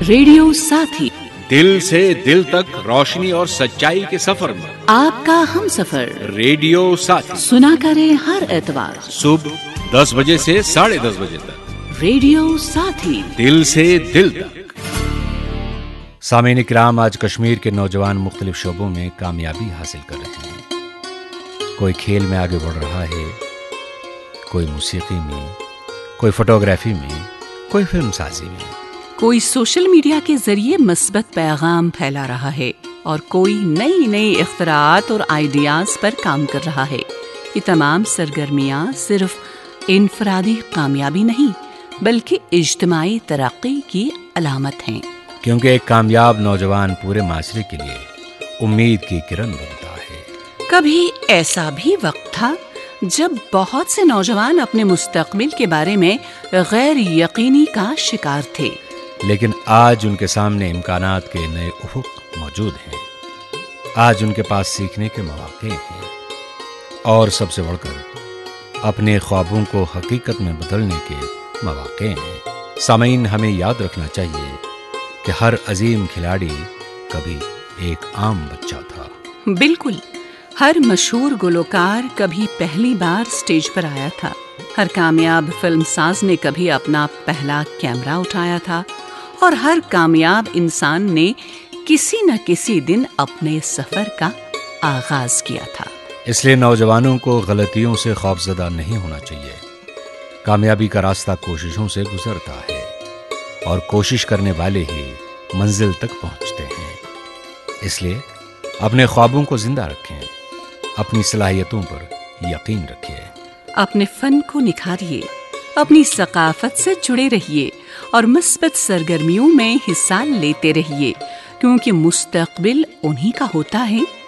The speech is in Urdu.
ریڈیو ساتھی، دل سے دل تک روشنی اور سچائی کے سفر میں آپ کا ہم سفر ریڈیو ساتھی سنا کریں ہر اتوار صبح 10 بجے سے 10:30 بجے تک۔ ریڈیو ساتھی، دل سے دل تک۔ سامعین اکرام، آج کشمیر کے نوجوان مختلف شعبوں میں کامیابی حاصل کر رہے ہیں۔ کوئی کھیل میں آگے بڑھ رہا ہے، کوئی موسیقی میں، کوئی فوٹوگرافی میں، کوئی فلم سازی میں، کوئی سوشل میڈیا کے ذریعے مثبت پیغام پھیلا رہا ہے اور کوئی نئی اختراعات اور آئیڈیاز پر کام کر رہا ہے۔ یہ تمام سرگرمیاں صرف انفرادی کامیابی نہیں بلکہ اجتماعی ترقی کی علامت ہیں، کیونکہ ایک کامیاب نوجوان پورے معاشرے کے لیے امید کی کرن بنتا ہے۔ کبھی ایسا بھی وقت تھا جب بہت سے نوجوان اپنے مستقبل کے بارے میں غیر یقینی کا شکار تھے، لیکن آج ان کے سامنے امکانات کے نئے افق موجود ہیں۔ آج ان کے پاس سیکھنے کے مواقع ہیں اور سب سے بڑھ کر اپنے خوابوں کو حقیقت میں بدلنے کے مواقع ہیں۔ سامعین، ہمیں یاد رکھنا چاہیے کہ ہر عظیم کھلاڑی کبھی ایک عام بچہ تھا۔ بالکل، ہر مشہور گلوکار کبھی پہلی بار سٹیج پر آیا تھا، ہر کامیاب فلم ساز نے کبھی اپنا پہلا کیمرہ اٹھایا تھا، اور ہر کامیاب انسان نے کسی نہ کسی دن اپنے سفر کا آغاز کیا تھا۔ اس لیے نوجوانوں کو غلطیوں سے خوفزدہ نہیں ہونا چاہیے۔ کامیابی کا راستہ کوششوں سے گزرتا ہے اور کوشش کرنے والے ہی منزل تک پہنچتے ہیں۔ اس لیے اپنے خوابوں کو زندہ رکھیں، اپنی صلاحیتوں پر یقین رکھیے، اپنے فن کو نکھاریے، اپنی ثقافت سے جڑے رہیے اور مثبت سرگرمیوں میں حصہ لیتے رہیے، کیونکہ مستقبل انہی کا ہوتا ہے